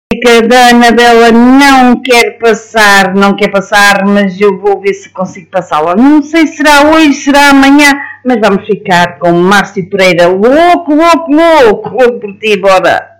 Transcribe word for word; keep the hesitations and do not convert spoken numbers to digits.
Que da Anabela não quer passar, não quer passar, mas eu vou ver se consigo passá-la. Não sei se será hoje, será amanhã, mas vamos ficar com Márcio Pereira. Louco, louco, louco, louco por ti, bora!